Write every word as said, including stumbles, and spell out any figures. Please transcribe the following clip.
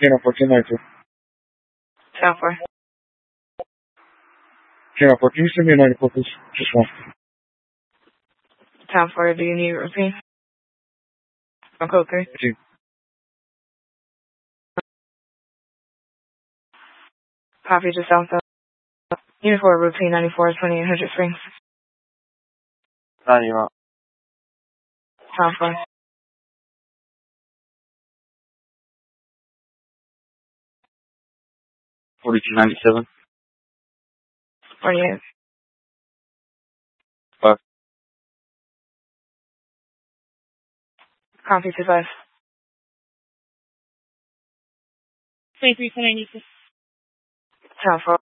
Channel four, ten ninety-two. Channel four. Channel four, can you send me a ninety-four, please? Just one. Channel four, do you need routine? On code three. Routine. Copy just south of Unit four, routine ninety-four, twenty-eight hundred Springs. Roger, out. Channel four. forty-two ninety-seven. forty-eight. Five. Copy two five. twenty-three, ten ninety-six. Channel four.